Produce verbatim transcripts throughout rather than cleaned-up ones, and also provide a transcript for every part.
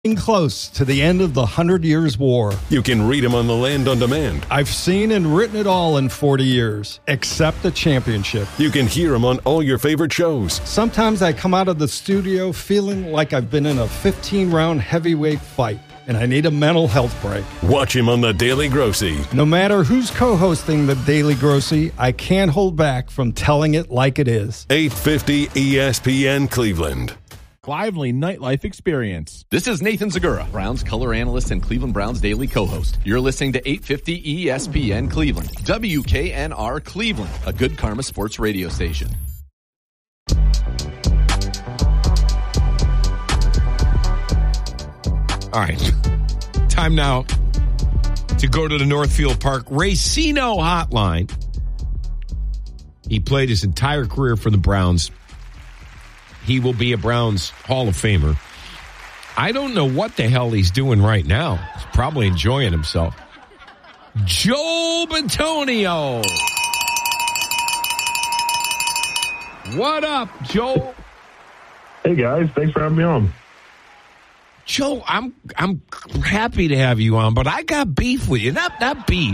Close to the end of the Hundred Years' War. You can read them on the Land on Demand. I've seen and written it all in forty years, except the championship. You can hear them on all your favorite shows. Sometimes I come out of the studio feeling like I've been in a fifteen-round heavyweight fight, and I need a mental health break. Watch him on The Daily Grossy. No matter who's co-hosting The Daily Grossy, I can't hold back from telling it like it is. eight fifty E S P N Cleveland. Lively nightlife experience. This is Nathan Zagura, Browns color analyst and Cleveland Browns daily co-host. You're listening to eight fifty E S P N Cleveland, W K N R Cleveland, a Good Karma sports radio station. All right. Time now to go to the Northfield Park Racino hotline. He played his entire career for the Browns. He will be a Browns Hall of Famer. I don't know what the hell he's doing right now. He's probably enjoying himself. Joe Bitonio. What up, Joe? Hey, guys. Thanks for having me on. Joe, I'm I'm happy to have you on, but I got beef with you. Not not beef.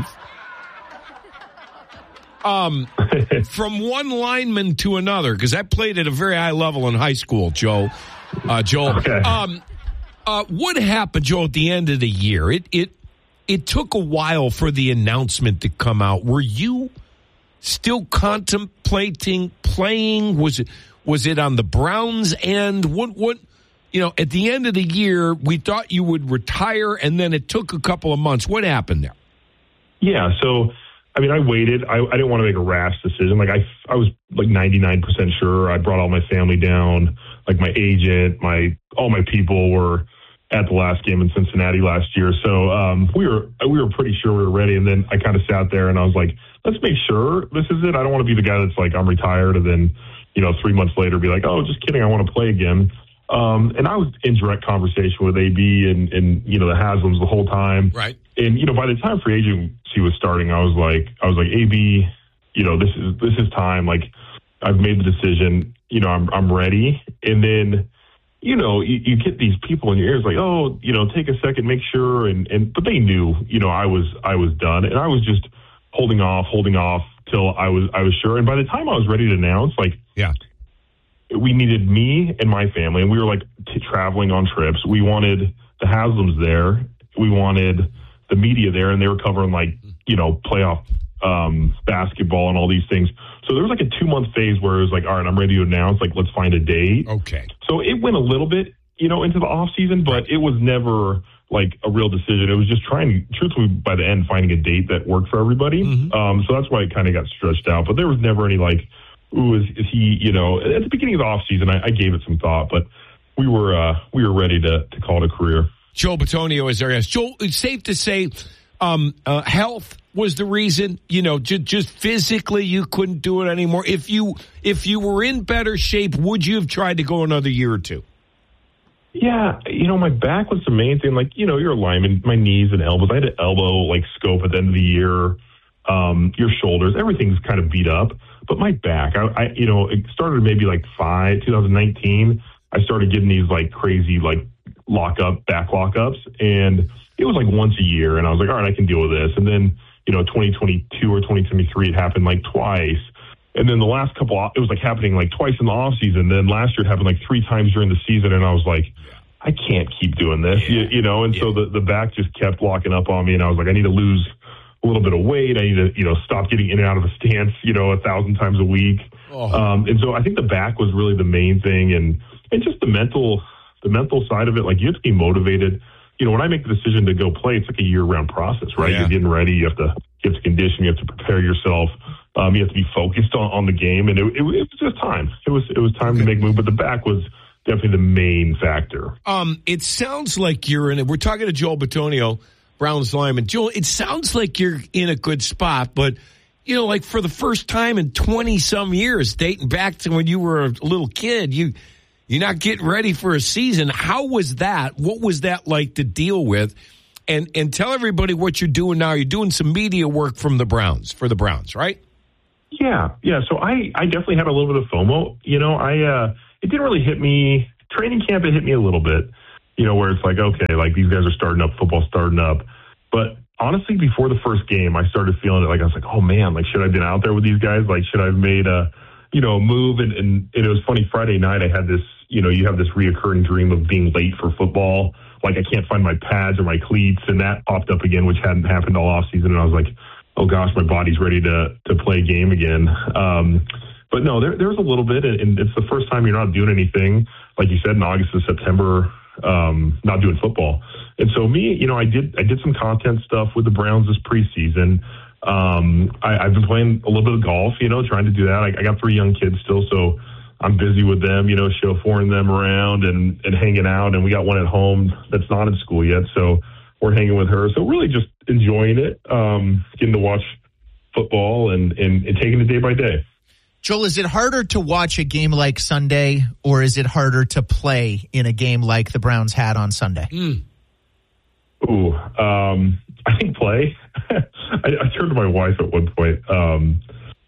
Um, from one lineman to another, because I played at a very high level in high school, Joe. Uh, Joe, okay. um, uh, what happened, Joe, at the end of the year? It it it took a while for the announcement to come out. Were you still contemplating playing? Was it was it on the Browns' end? What what? You know, at the end of the year, we thought you would retire, and then it took a couple of months. What happened there? Yeah, so. I mean, I waited. I, I didn't want to make a rash decision. Like I, I was like ninety-nine percent sure. I brought all my family down. Like my agent, my all my people were at the last game in Cincinnati last year. So um, we were we were pretty sure we were ready. And then I kind of sat there and I was like, let's make sure this is it. I don't want to be the guy that's like, I'm retired, and then you know three months later be like, oh, just kidding, I want to play again. Um, and I was in direct conversation with A B and, and, you know, the Haslams the whole time. Right. And, you know, by the time free agency was starting, I was like, I was like, A B, you know, this is, this is time. Like, I've made the decision, you know, I'm, I'm ready. And then, you know, you, you get these people in your ears like, oh, you know, take a second, make sure. And, and, but they knew, you know, I was, I was done. And I was just holding off, holding off till I was, I was sure. And by the time I was ready to announce, like, yeah. we needed me and my family, and we were like t- traveling on trips. We wanted the Haslams there. We wanted the media there, and they were covering like, you know, playoff um, basketball and all these things. So there was like a two month phase where it was like, all right, I'm ready to announce, like, let's find a date. Okay. So it went a little bit, you know, into the off season, but it was never like a real decision. It was just trying, truthfully, by the end, finding a date that worked for everybody. Mm-hmm. Um, so that's why it kind of got stretched out, but there was never any like, ooh, is, is he, you know, at the beginning of the offseason, I, I gave it some thought, but we were uh, we were ready to, to call it a career. Joe Bitonio is there. Yes. Joe, it's safe to say um, uh, health was the reason, you know, just, just physically you couldn't do it anymore. If you if you were in better shape, would you have tried to go another year or two? Yeah, you know, my back was the main thing. Like, you know, you're a lineman, my knees and elbows. I had an elbow, like, scope at the end of the year. Um, your shoulders, everything's kind of beat up. But my back, I, I, you know, it started maybe like five, twenty nineteen. I started getting these like crazy, like lockup, back lockups. And it was like once a year. And I was like, all right, I can deal with this. And then, you know, twenty twenty-two or twenty twenty-three, it happened like twice. And then the last couple, it was like happening like twice in the off season. Then last year it happened like three times during the season. And I was like, I can't keep doing this, yeah. you, you know? And yeah. so the, the back just kept locking up on me. And I was like, I need to lose a little bit of weight. I need to, you know, stop getting in and out of the stance, you know, a thousand times a week. Oh. Um, and so I think the back was really the main thing, and, and just the mental, the mental side of it. Like, you have to be motivated. You know, when I make the decision to go play, it's like a year round process, right? Yeah. You're getting ready. You have to, you have to condition. You have to prepare yourself. Um, you have to be focused on, on the game. And it, it, it was just time. It was, it was time okay. to make a move, but the back was definitely the main factor. Um, it sounds like you're in it. We're talking to Joel Bitonio, Browns lineman. Joel, it sounds like you're in a good spot, but, you know, like for the first time in twenty-some years, dating back to when you were a little kid, you, you're not getting ready for a season. How was that? What was that like to deal with? And and tell everybody what you're doing now. You're doing some media work from the Browns, for the Browns, right? Yeah, yeah. So I, I definitely had a little bit of FOMO. You know, I uh, it didn't really hit me. Training camp, it hit me a little bit. you know, where it's like, okay, like these guys are starting up, football starting up. But honestly, before the first game, I started feeling it. Like I was like, oh man, like should I have been out there with these guys? Like should I have made a, you know, a move? And, and, and it was funny. Friday night, I had this, you know, you have this reoccurring dream of being late for football. Like I can't find my pads or my cleats, and that popped up again, which hadn't happened all off season. And I was like, oh gosh, my body's ready to to play a game again. Um, but no, there there's a little bit, and it's the first time you're not doing anything, like you said, in August and September, um, not doing football. And so me, you know, I did I did some content stuff with the Browns this preseason. Um, I, I've been playing a little bit of golf, you know, trying to do that. I, I got three young kids still, so I'm busy with them, you know, chauffeuring them around and, and hanging out. And we got one at home that's not in school yet, so we're hanging with her. So really just enjoying it, um, getting to watch football and, and, and taking it day by day. Joel, is it harder to watch a game like Sunday, or is it harder to play in a game like the Browns had on Sunday? Mm. Ooh, um, I think play. I, I turned to my wife at one point, um,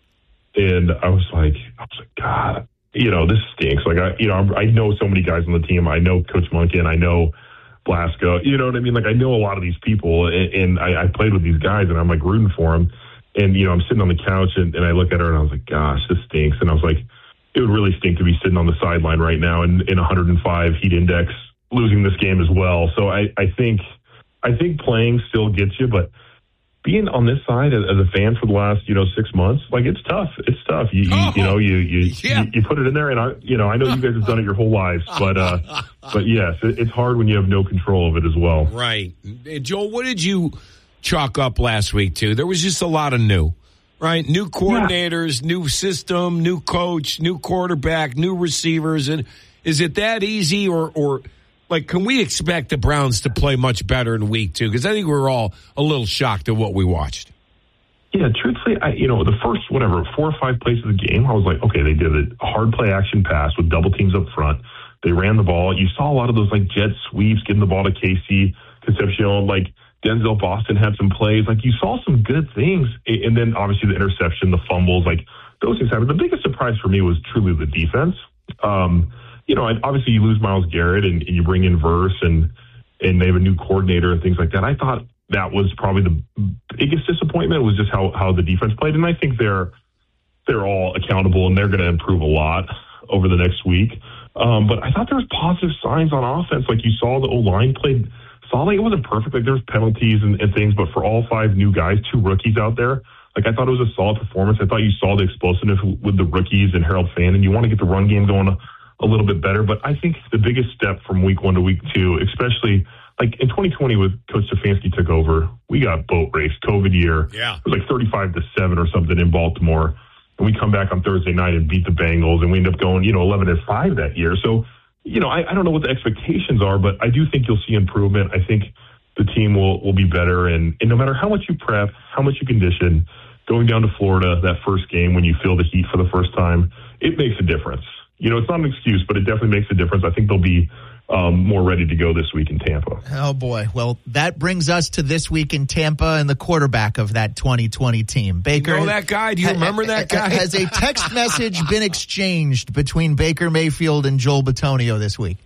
and I was like, I was like, God, you know, this stinks. Like, I, you know, I know so many guys on the team. I know Coach Monken. I know Blasco. You know what I mean? Like, I know a lot of these people, and, and I, I played with these guys, and I'm like rooting for them. And, you know, I'm sitting on the couch, and, and I look at her, and I was like, gosh, this stinks. And I was like, it would really stink to be sitting on the sideline right now in, in one hundred five heat index, losing this game as well. So I, I think, I think playing still gets you, but being on this side as, as a fan for the last, you know, six months, like it's tough. It's tough. You, you, oh, you know, you, you, yeah. you, you put it in there, and I, you know, I know you guys have done it your whole lives, but, uh, but yes, it, it's hard when you have no control of it as well. Right. Joel, what did you chalk up last week to? There was just a lot of new, right? New coordinators, yeah. new system, new coach, new quarterback, new receivers. And is it that easy, or, or like, can we expect the Browns to play much better in week two? Because I think we were all a little shocked at what we watched. Yeah, truthfully, I, you know, the first, whatever, four or five plays of the game, I was like, okay, they did a hard play action pass with double teams up front. They ran the ball. You saw a lot of those, like, jet sweeps, getting the ball to Casey Concepcion, like, Denzel Boston had some plays. Like, you saw some good things. And then, obviously, the interception, the fumbles, like, those things happened. The biggest surprise for me was truly the defense. Um, you know, obviously, you lose Myles Garrett and, and you bring in Verse, and, and they have a new coordinator and things like that. I thought that was probably the biggest disappointment, was just how, how the defense played. And I think they're they're all accountable, and they're going to improve a lot over the next week. Um, but I thought there was positive signs on offense. Like, you saw the O-line played solid. It wasn't perfect. Like, there was penalties and, and things, but for all five new guys, two rookies out there, like, I thought it was a solid performance. I thought you saw the explosiveness with the rookies and Harold Fan, and you want to get the run game going a, a little bit better. But I think the biggest step from week one to week two, especially like in twenty twenty with Coach Stefanski took over, we got boat race, COVID year. Yeah. It was like thirty-five to seven or something in Baltimore. And we come back on Thursday night and beat the Bengals, and we end up going, you know, eleven to five that year. So, you know, I, I don't know what the expectations are, but I do think you'll see improvement. I think the team will, will be better. And, and no matter how much you prep, how much you condition, going down to Florida, that first game when you feel the heat for the first time, it makes a difference. You know, it's not an excuse, but it definitely makes a difference. I think they'll be um, more ready to go this week in Tampa. Oh, boy. Well, that brings us to this week in Tampa and the quarterback of that twenty twenty team. Baker. You know that guy? Do you remember that guy? Has a text message been exchanged between Baker Mayfield and Joel Bitonio this week?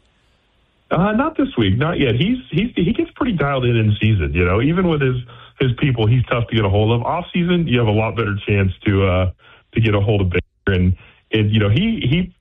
Uh, not this week. Not yet. He's, he's he gets pretty dialed in in season. You know, even with his, his people, he's tough to get a hold of. Off season, you have a lot better chance to uh, to get a hold of Baker. And, and you know, he he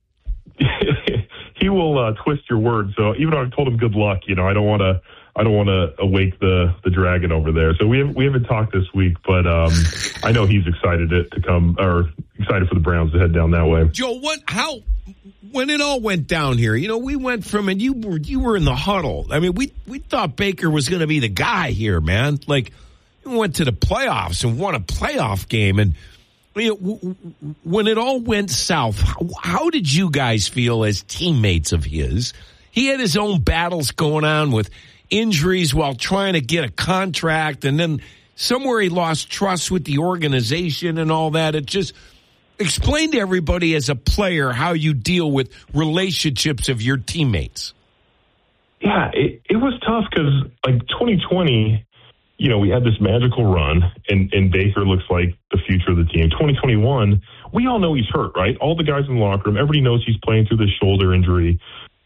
he will uh, twist your words. So even though I told him good luck, you know, I don't want to I don't want to awake the, the dragon over there. So we have we haven't talked this week, but um, I know he's excited to, to come or excited for the Browns to head down that way. Joe, what how when it all went down here, you know, we went from, and you were you were in the huddle. I mean, we we thought Baker was going to be the guy here, man. Like, we went to the playoffs and won a playoff game, and you know, w- w- when it all went south, how, how did you guys feel as teammates of his? He had his own battles going on with injuries while trying to get a contract, and then somewhere he lost trust with the organization and all that. It just explain to everybody as a player how you deal with relationships of your teammates. Yeah, it, it was tough because like twenty twenty, you know, we had this magical run, and, and Baker looks like the future of the team. twenty twenty-one, we all know he's hurt, right? All the guys in the locker room, everybody knows he's playing through this shoulder injury.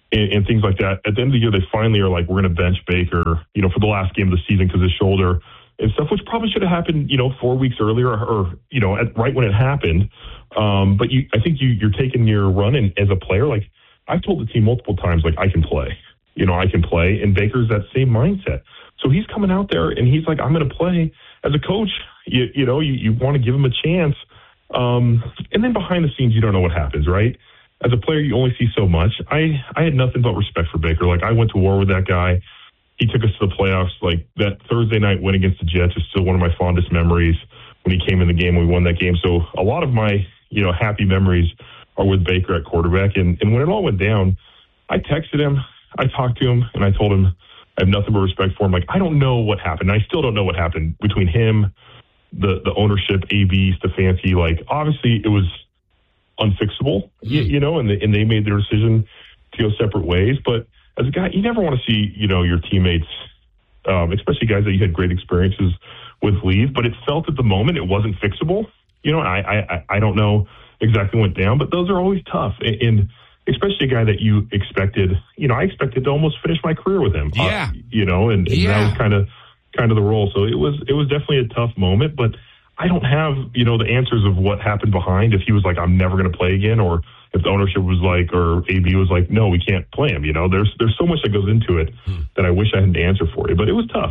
and, and things like that. At the end of the year, they finally are like, we're going to bench Baker, you know, for the last game of the season because his shoulder and stuff, which probably should have happened, you know, four weeks earlier or, or you know, at, right when it happened. Um, but you, I think you, you're taking your run, and as a player, like I've told the team multiple times, like I can play, you know, I can play, and Baker's that same mindset. So he's coming out there and he's like, I'm going to play. As a coach, you, you know, you, you want to give him a chance. Um, and then behind the scenes, you don't know what happens, right? As a player, you only see so much. I, I had nothing but respect for Baker. Like, I went to war with that guy. He took us to the playoffs. Like, that Thursday night win against the Jets is still one of my fondest memories when he came in the game. We won that game. So a lot of my, you know, happy memories are with Baker at quarterback. And, and when it all went down, I texted him, I talked to him, and I told him I have nothing but respect for him. Like, I don't know what happened. I still don't know what happened between him, the the ownership, A B, Stefanski. Like, obviously, it was unfixable, mm. you, you know, and, the, and they made their decision to go separate ways. But as a guy, you never want to see, you know, your teammates, um, especially guys that you had great experiences with, leave. But it felt at the moment it wasn't fixable. You know, I I, I don't know exactly what went down, but those are always tough. And, and especially a guy that you expected, you know, I expected to almost finish my career with him. Yeah. Uh, you know, and, and yeah. that was kind of kind of the role. So it was it was definitely a tough moment, but I don't have, you know, the answers of what happened behind, if he was like, I'm never going to play again, or if the ownership was like, or A B was like, no, we can't play him. You know, there's there's so much that goes into it hmm. that I wish I had an answer for you, but it was tough.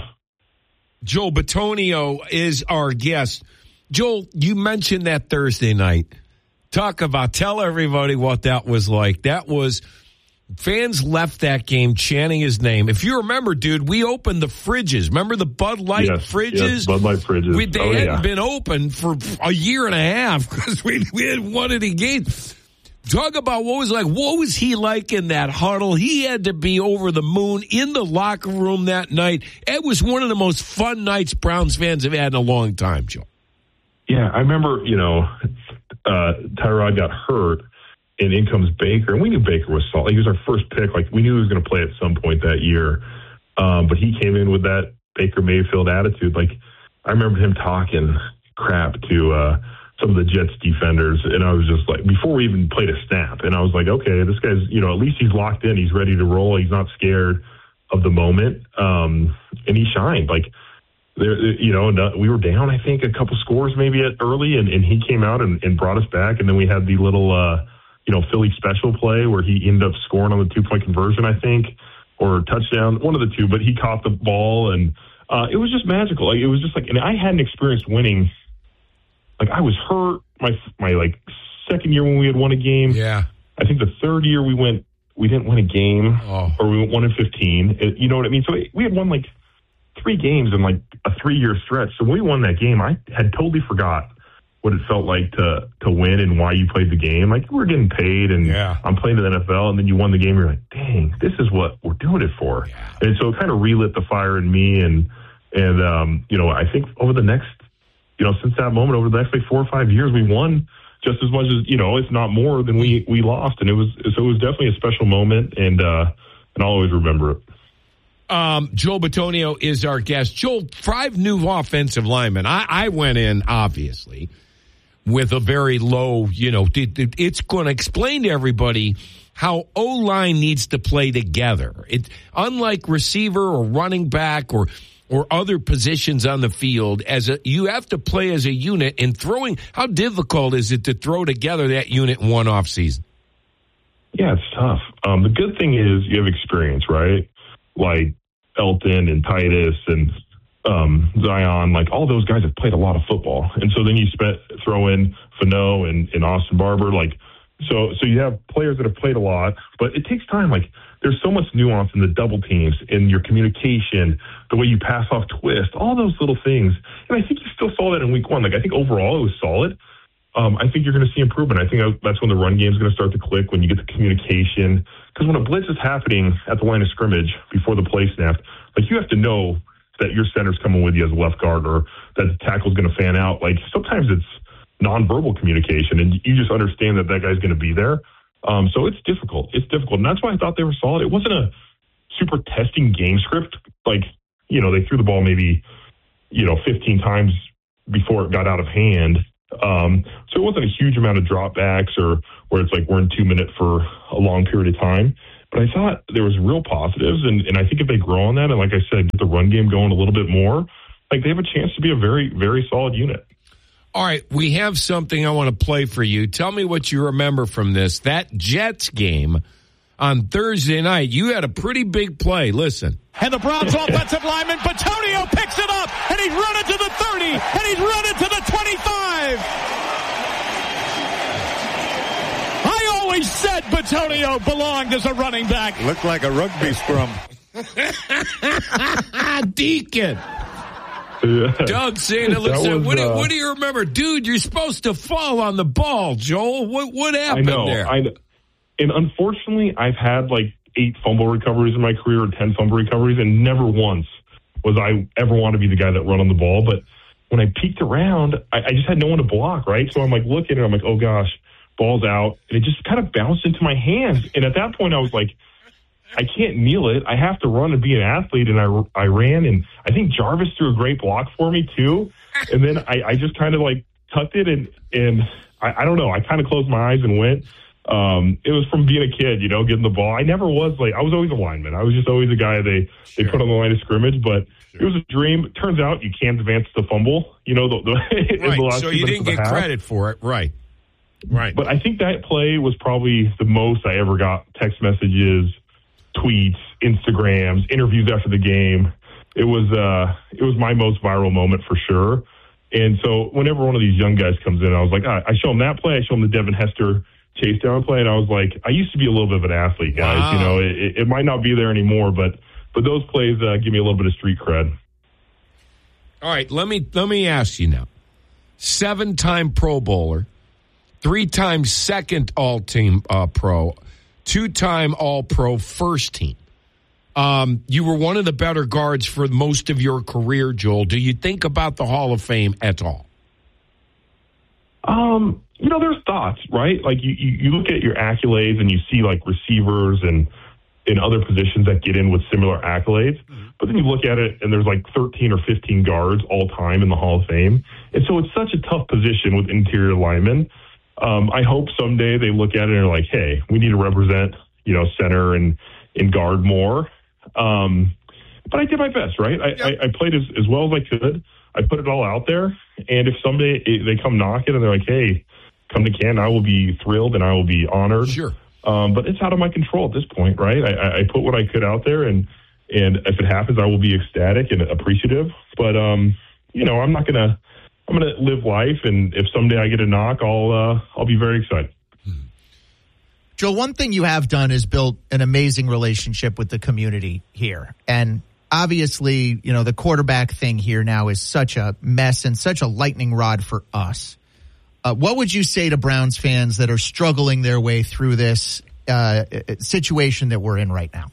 Joel Bitonio is our guest. Joel, you mentioned that Thursday night. Talk about, tell everybody what that was like. That was, fans left that game chanting his name. If you remember, dude, we opened the fridges. Remember the Bud Light yes, fridges? Yes, Bud Light fridges. We, they oh, hadn't yeah. been open for a year and a half because we, we had won any game. Talk about what was like. What was he like in that huddle? He had to be over the moon in the locker room that night. It was one of the most fun nights Browns fans have had in a long time, Joe. Yeah, I remember, you know, uh, Tyrod got hurt, and in comes Baker. And we knew Baker was solid. He was our first pick. Like, we knew he was going to play at some point that year. Um, but he came in with that Baker Mayfield attitude. Like, I remember him talking crap to uh, some of the Jets defenders. And I was just like, before we even played a snap. And I was like, okay, this guy's, you know, at least he's locked in. He's ready to roll. He's not scared of the moment. Um, and he shined. Like, There, you know, we were down, I think, a couple scores maybe at early, and, and he came out and, and brought us back. And then we had the little, uh, you know, Philly special play where he ended up scoring on the two-point conversion, I think, or touchdown, one of the two. But he caught the ball, and uh, it was just magical. Like, it was just like, and I hadn't experienced winning. Like, I was hurt my my like second year when we had won a game. Yeah, I think the third year we went, we didn't win a game, oh. or we went one in fifteen. It, you know what I mean? So we had won like three games in like a three-year stretch. So when we won that game, I had totally forgot what it felt like to to win and why you played the game. Like, we're getting paid, and yeah. I'm playing in the N F L, and then you won the game. You're like, dang, this is what we're doing it for. Yeah. And so it kind of relit the fire in me. And, and um, you know, I think over the next, you know, since that moment, over the next like four or five years, we won just as much as, you know, if not more than we, we lost. And it was, so it was definitely a special moment, and, uh, and I'll always remember it. Um, Joel Bitonio is our guest. Joel, five new offensive linemen. I, I went in, obviously, with a very low, you know, it, it, it's going to explain to everybody how O-line needs to play together. It, unlike receiver or running back or or other positions on the field, as a you have to play as a unit. And throwing, how difficult is it to throw together that unit in one off season? Yeah, it's tough. Um, the good thing is you have experience, right? Like Elton and Titus and um, Zion, like all those guys have played a lot of football. And so then you spent, throw in Fano and, and Austin Barber. Like, so, so you have players that have played a lot, but it takes time. Like, there's so much nuance in the double teams, in your communication, the way you pass off twist, all those little things. And I think you still saw that in week one. Like, I think overall it was solid. Um, I think you're going to see improvement. I think that's when the run game is going to start to click, when you get the communication. Because when a blitz is happening at the line of scrimmage before the play snap, like, you have to know that your center's coming with you as a left guard, or that the tackle's going to fan out. Like, sometimes it's nonverbal communication, and you just understand that that guy's going to be there. Um, so it's difficult. It's difficult. And that's why I thought they were solid. It wasn't a super testing game script. Like, you know, they threw the ball maybe, you know, fifteen times before it got out of hand. Um, so it wasn't a huge amount of dropbacks or where it's like we're in two minutes for a long period of time. But I thought there was real positives, and, and I think if they grow on that, and like I said, get the run game going a little bit more, like they have a chance to be a very, very solid unit. All right, we have something I want to play for you. Tell me what you remember from this. That Jets game on Thursday night, you had a pretty big play. Listen. And the Browns offensive lineman, Bitonio picks it up, and he's running to the thirty, and he's running to the twenty-five. I always said Bitonio belonged as a running back. Looked like a rugby scrum. Deacon. Yeah. Doug saying, listen, was, what, do, uh, what do you remember? Dude, you're supposed to fall on the ball, Joel. What what I happened know. there? I know. And unfortunately, I've had like eight fumble recoveries in my career, or ten fumble recoveries, and never once was I ever want to be the guy that run on the ball. But when I peeked around, I, I just had no one to block, right? So I'm like looking, and I'm like, oh gosh, ball's out. And it just kind of bounced into my hands. And at that point, I was like, I can't kneel it. I have to run and be an athlete. And I, I ran, and I think Jarvis threw a great block for me too. And then I, I just kind of like tucked it, and, and I, I don't know, I kind of closed my eyes and went. Um, it was from being a kid, you know, getting the ball. I never was like, I was always a lineman. I was just always a guy they, sure. they put on the line of scrimmage, but sure. It was a dream. It turns out you can't advance the fumble, you know, the, the, right. in the last So you didn't get half. credit for it. Right. Right. But I think that play was probably the most I ever got text messages, tweets, Instagrams, interviews after the game. It was, uh, it was my most viral moment for sure. And so whenever one of these young guys comes in, I was like, ah, I show them that play. I show them the Devin Hester chase down play, and I was like, I used to be a little bit of an athlete, guys. Wow. You know, it, it might not be there anymore, but but those plays uh, give me a little bit of street cred. All right, let me let me ask you now: seven-time Pro Bowler, three-time second All-Team uh, Pro, two-time All-Pro first team. Um, you were one of the better guards for most of your career, Joel. Do you think about the Hall of Fame at all? Um. You know, there's thoughts, right? Like you, you, you look at your accolades and you see like receivers and in other positions that get in with similar accolades. Mm-hmm. But then you look at it and there's like thirteen or fifteen guards all time in the Hall of Fame. And so it's such a tough position with interior linemen. Um, I hope someday they look at it and are like, hey, we need to represent, you know, center and, and guard more. Um, but I did my best, right? I, yep. I, I played as, as well as I could. I put it all out there. And if someday they come knocking and they're like, hey, come to Canton, I will be thrilled and I will be honored. Sure. Um, but it's out of my control at this point, right? I, I put what I could out there, and and if it happens, I will be ecstatic and appreciative. But um, you know, I'm not gonna. I'm gonna live life, and if someday I get a knock, I'll uh, I'll be very excited. Joe, one thing you have done is built an amazing relationship with the community here, and obviously, you know, the quarterback thing here now is such a mess and such a lightning rod for us. Uh, what would you say to Browns fans that are struggling their way through this uh, situation that we're in right now?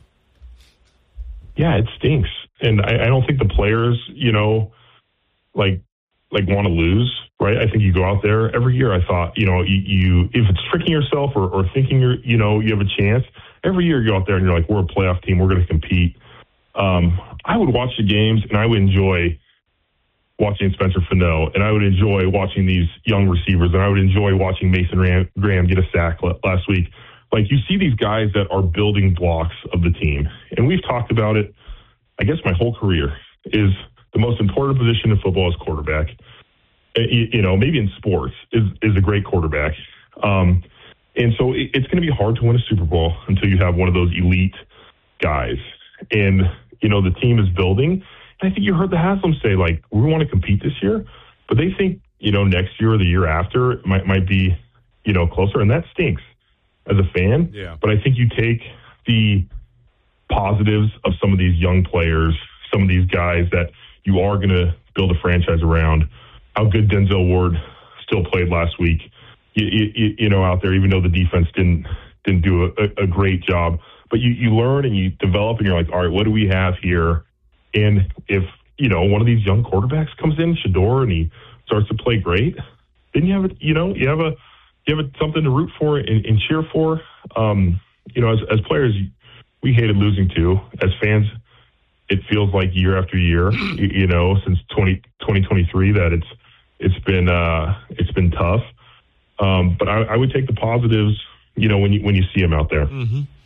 Yeah, it stinks. And I, I don't think the players, you know, like like want to lose, right? I think you go out there every year. I thought, you know, you, you if it's tricking yourself or, or thinking you're, you know, you have a chance, every year you go out there and you're like, we're a playoff team. We're going to compete. Um, I would watch the games and I would enjoy watching Spencer Fano, and I would enjoy watching these young receivers, and I would enjoy watching Mason Ram- Graham get a sack l- last week. Like, you see these guys that are building blocks of the team, and we've talked about it, I guess my whole career, is the most important position in football is quarterback. You, you know, maybe in sports, is, is a great quarterback. Um, and so it, it's going to be hard to win a Super Bowl until you have one of those elite guys. And, you know, the team is building. I think you heard the Haslam say, like, we want to compete this year, but they think, you know, next year or the year after it might, might be, you know, closer. And that stinks as a fan. Yeah. But I think you take the positives of some of these young players, some of these guys that you are going to build a franchise around, how good Denzel Ward still played last week, you, you, you know, out there, even though the defense didn't, didn't do a, a great job. But you, you learn and you develop and you're like, all right, what do we have here? And if, you know, one of these young quarterbacks comes in, Shador, and he starts to play great, then you have a, you know, you have a, you have a, something to root for and, and cheer for. Um, you know, as, as players, we hated losing to. As fans, it feels like year after year, you, you know, since twenty twenty-three that it's, it's been, uh, it's been tough. Um, but I, I would take the positives, you know, when you, when you see them out there. Mm-hmm.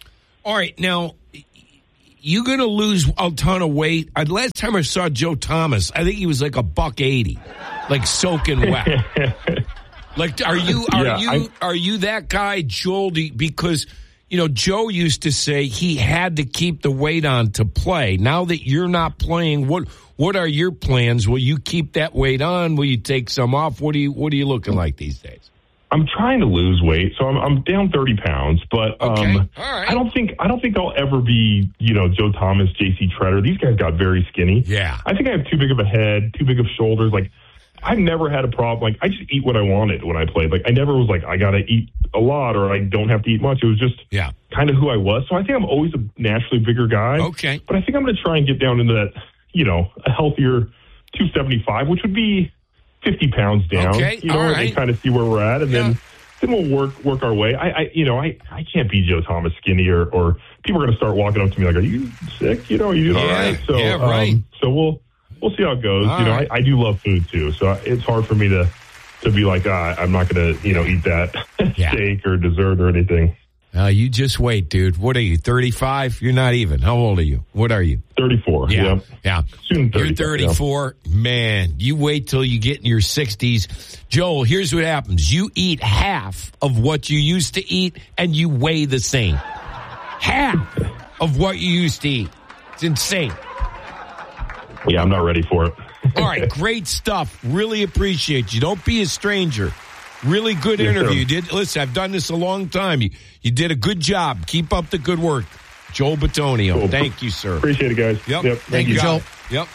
All right, now, you're going to lose a ton of weight. Uh, last time I saw Joe Thomas, I think he was like a buck eighty, like soaking wet. Like, are you are Yeah, you I, are you that guy, Joel? Do you, because you know Joe used to say he had to keep the weight on to play. Now that you're not playing, what what are your plans? Will you keep that weight on? Will you take some off? What are you what are you looking like these days? I'm trying to lose weight, so I'm, I'm down thirty pounds. But um, Okay. All right. I don't think I don't think I'll ever be, you know, Joe Thomas, J C Treader. These guys got very skinny. Yeah. I think I have too big of a head, too big of shoulders. Like, I've never had a problem. Like, I just eat what I wanted when I played. Like, I never was like, I got to eat a lot or I don't have to eat much. It was just Yeah. kind of who I was. So I think I'm always a naturally bigger guy. Okay. But I think I'm going to try and get down into that, you know, a healthier two seventy-five, which would be fifty pounds down. Okay, You know, all and right. kind of see where we're at. And Yeah. then then we'll work work our way. I, I you know, I, I can't be Joe Thomas skinny or, or people are going to start walking up to me like, are you sick? You know, are you doing Yeah, all right? So, yeah, right. Um, so we'll we'll see how it goes. All you know, right. I, I do love food too, so it's hard for me to to be like, ah, I'm not going to you know eat that Yeah. steak or dessert or anything. Uh, you just wait, dude. What are you, thirty-five? You're not even. How old are you? What are you? thirty-four. Yeah, Yep. yeah. Soon You're thirty, thirty-four. Man, you wait till you get in your sixties. Joel, here's what happens. You eat half of what you used to eat, and you weigh the same. Half of what you used to eat. It's insane. Yeah, I'm not ready for it. All right, great stuff. Really appreciate you. Don't be a stranger. Really good Yes, interview. sir. You did. Listen, I've done this a long time. You, you did a good job. Keep up the good work. Joel Bitonio. Cool. Thank you, sir. Appreciate it, guys. Yep. Yep. Thank you, got Joel. it. Yep.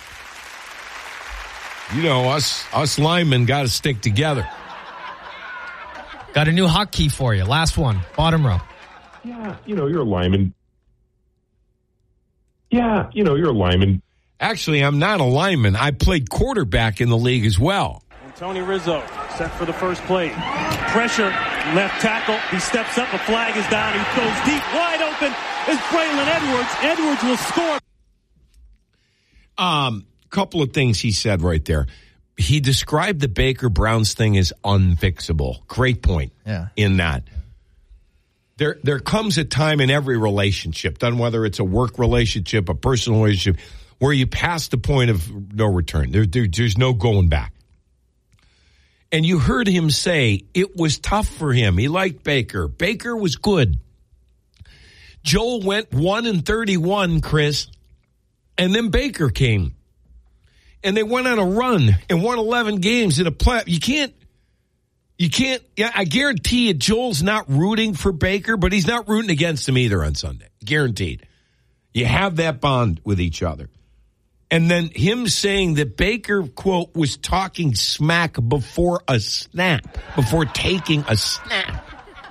You know, us us linemen got to stick together. Got a new hotkey for you. Last one. Bottom row. Yeah, you know, you're a lineman. Yeah, you know, you're a lineman. Actually, I'm not a lineman. I played quarterback in the league as well. And Tony Rizzo set for the first play. Pressure, left tackle. He steps up. A flag is down. He goes deep. Wide open is Braylon Edwards. Edwards will score. Um, couple of things he said right there. He described the Baker Browns thing as unfixable. Great point. Yeah. In that. There, there comes a time in every relationship, done whether it's a work relationship, a personal relationship, where you pass the point of no return. There, there, there's no going back. And you heard him say it was tough for him. He liked Baker. Baker was good. Joel went one and thirty-one, Chris, and then Baker came. And they went on a run and won eleven games in a play. You can't, you can't, yeah, I guarantee you Joel's not rooting for Baker, but he's not rooting against him either on Sunday. Guaranteed. You have that bond with each other. And then him saying that Baker, quote, was talking smack before a snap, before taking a snap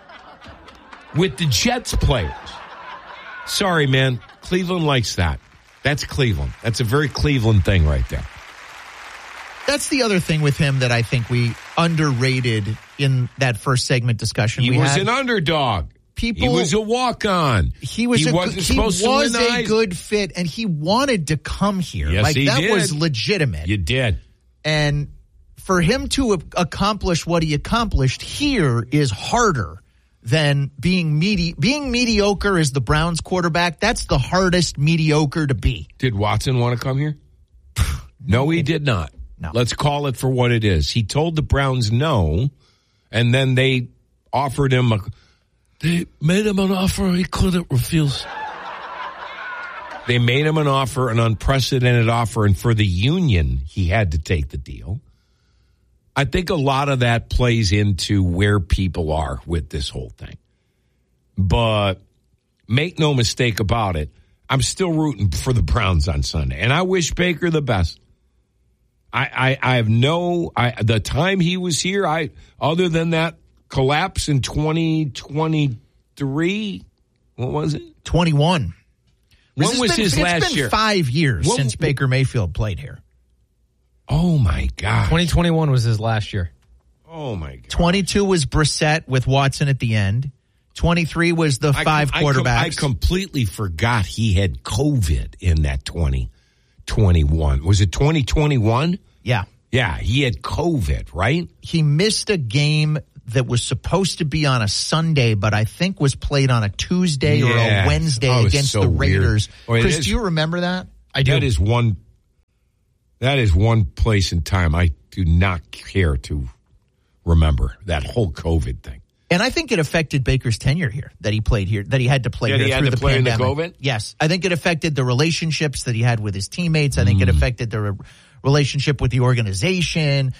with the Jets players. Sorry, man. Cleveland likes that. That's Cleveland. That's a very Cleveland thing right there. That's the other thing with him that I think we underrated in that first segment discussion. He we was had. an underdog. People, he was a walk-on. He was. He a, wasn't he supposed was to win a eyes. good fit, and he wanted to come here. Yes, like he that did. was legitimate. You did. And for him to have accomplished what he accomplished here is harder than being medi- being mediocre as the Browns quarterback. That's the hardest mediocre to be. Did Watson want to come here? No, he did not. No. Let's call it for what it is. He told the Browns no, and then they offered him a. They made him an offer he couldn't refuse. They made him an offer, an unprecedented offer, and for the union, he had to take the deal. I think a lot of that plays into where people are with this whole thing. But make no mistake about it, I'm still rooting for the Browns on Sunday, and I wish Baker the best. I, I, I have no, I, the time he was here, I, other than that collapse in twenty twenty-three, what was it? twenty-one. When This has was been- his it's last been year? Five years When- since Baker Mayfield played here. Oh my God. twenty twenty-one was his last year. Oh my God. twenty-two was Brissett with Watson at the end. twenty-three was the I- five I, quarterbacks. I, completely forgot he had COVID in that twenty twenty-one. Was it twenty twenty-one? yeah. Yeah, he had COVID, right? He missed a game that was supposed to be on a Sunday, but I think was played on a Tuesday Yeah. or a Wednesday Oh, it's against so the Raiders. weird. Oh, it Chris, is. do you remember that? I do. That is one. That is one place in time I do not care to remember that whole COVID thing. And I think it affected Baker's tenure here, that he played here, that he had to play That here he had through to the play in the pandemic. COVID? Yes. I think it affected the relationships that he had with his teammates. I think Mm. it affected the re- relationship with the organization.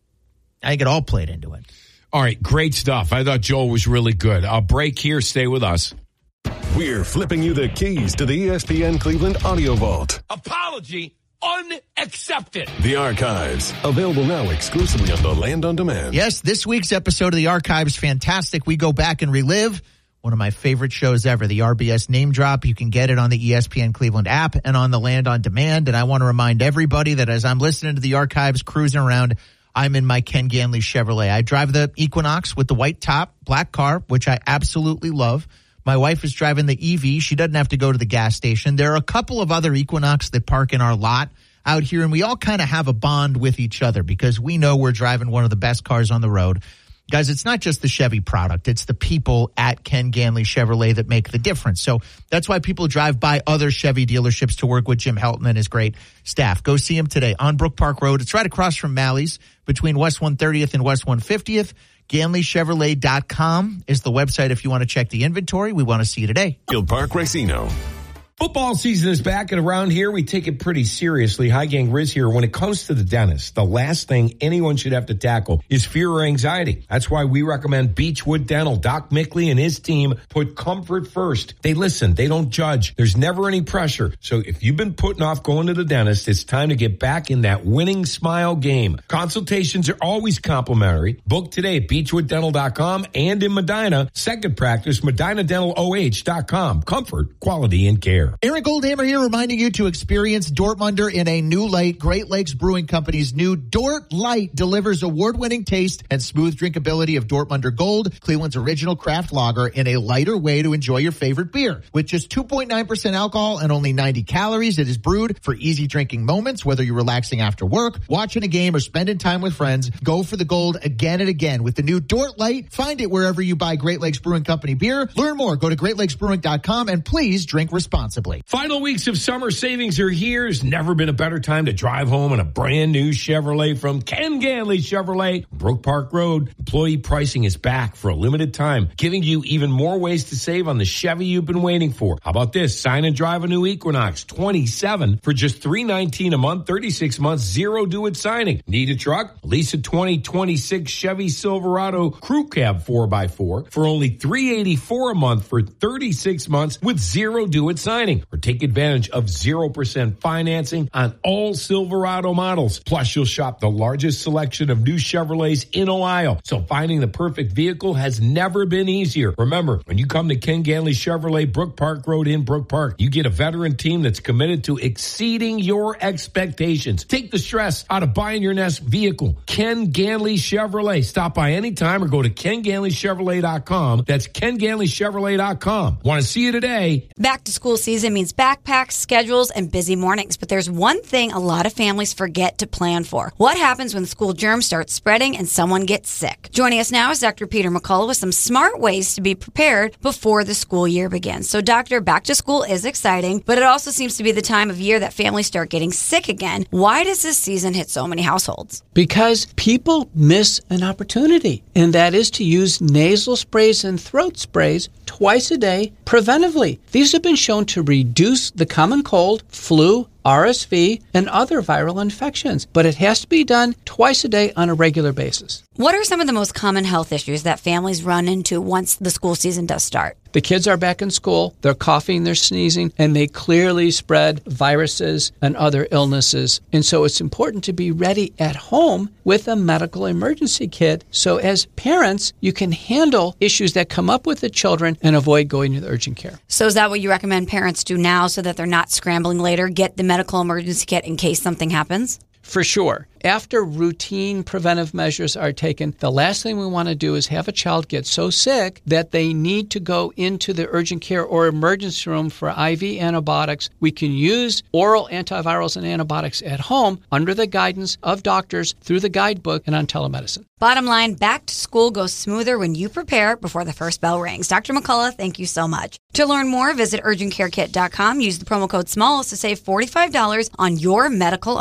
I think it all played into it. All right, great stuff. I thought Joel was really good. I'll break here. Stay with us. We're flipping you the keys to the E S P N Cleveland Audio Vault. Apology unaccepted. The Archives, available now exclusively on the Land on Demand. Yes, this week's episode of The Archives, fantastic. We go back and relive one of my favorite shows ever, the R B S Name Drop. You can get it on the E S P N Cleveland app and on the Land on Demand. And I want to remind everybody that as I'm listening to The Archives, cruising around, I'm in my Ken Ganley Chevrolet. I drive the Equinox with the white top, black car, which I absolutely love. My wife is driving the E V. She doesn't have to go to the gas station. There are a couple of other Equinox that park in our lot out here, and we all kind of have a bond with each other because we know we're driving one of the best cars on the road. Guys, it's not just the Chevy product. It's the people at Ken Ganley Chevrolet that make the difference. So that's why people drive by other Chevy dealerships to work with Jim Helton and his great staff. Go see him today on Brook Park Road. It's right across from Mally's between West one thirtieth and West one fiftieth. Ganley Chevrolet dot com is the website if you want to check the inventory. We want to see you today. Field Park Racino. Football season is back, and around here we take it pretty seriously. Hi, gang, Riz here. When it comes to the dentist, the last thing anyone should have to tackle is fear or anxiety. That's why we recommend Beechwood Dental. Doc Mickley and his team put comfort first. They listen. They don't judge. There's never any pressure. So if you've been putting off going to the dentist, it's time to get back in that winning smile game. Consultations are always complimentary. Book today at beechwood dental dot com and in Medina. Second practice, medina dental o h dot com. Comfort, quality, and care. Aaron Goldhammer here reminding you to experience Dortmunder in a new light. Great Lakes Brewing Company's new Dort Light delivers award-winning taste and smooth drinkability of Dortmunder Gold, Cleveland's original craft lager, in a lighter way to enjoy your favorite beer. With just two point nine percent alcohol and only ninety calories, it is brewed for easy drinking moments, whether you're relaxing after work, watching a game, or spending time with friends. Go for the gold again and again with the new Dort Light. Find it wherever you buy Great Lakes Brewing Company beer. Learn more. Go to great lakes brewing dot com and please drink responsibly. Final weeks of summer savings are here. There's never been a better time to drive home in a brand new Chevrolet from Ken Ganley Chevrolet, Brook Park Road. Employee pricing is back for a limited time, giving you even more ways to save on the Chevy you've been waiting for. How about this? Sign and drive a new Equinox twenty-seven for just three nineteen a month, thirty-six months, zero due at signing. Need a truck? Lease a twenty twenty-six Chevy Silverado Crew Cab four by four for only three eighty-four a month for thirty-six months with zero due at signing. Or take advantage of zero percent financing on all Silverado models. Plus, you'll shop the largest selection of new Chevrolets in Ohio. So finding the perfect vehicle has never been easier. Remember, when you come to Ken Ganley Chevrolet, Brook Park Road in Brook Park, you get a veteran team that's committed to exceeding your expectations. Take the stress out of buying your next vehicle. Ken Ganley Chevrolet. Stop by anytime or go to ken ganley chevrolet dot com. That's ken ganley chevrolet dot com. Want to see you today? Back to school season means backpacks, schedules, and busy mornings. But there's one thing a lot of families forget to plan for. What happens when school germs start spreading and someone gets sick? Joining us now is Doctor Peter McCullough with some smart ways to be prepared before the school year begins. So, Doctor, back to school is exciting, but it also seems to be the time of year that families start getting sick again. Why does this season hit so many households? Because people miss an opportunity, and that is to use nasal sprays and throat sprays twice a day preventively. These have been shown to reduce the common cold, flu, R S V, and other viral infections, but it has to be done twice a day on a regular basis. What are some of the most common health issues that families run into once the school season does start? The kids are back in school, they're coughing, they're sneezing, and they clearly spread viruses and other illnesses. And so it's important to be ready at home with a medical emergency kit. So as parents, you can handle issues that come up with the children and avoid going to the urgent care. So is that what you recommend parents do now so that they're not scrambling later? Get the medical emergency kit in case something happens? for sure. After routine preventive measures are taken, the last thing we want to do is have a child get so sick that they need to go into the urgent care or emergency room for I V antibiotics. We can use oral antivirals and antibiotics at home under the guidance of doctors through the guidebook and on telemedicine. Bottom line, back to school goes smoother when you prepare before the first bell rings. Doctor McCullough, thank you so much. To learn more, visit urgent care kit dot com. Use the promo code SMALLS to save forty-five dollars on your medical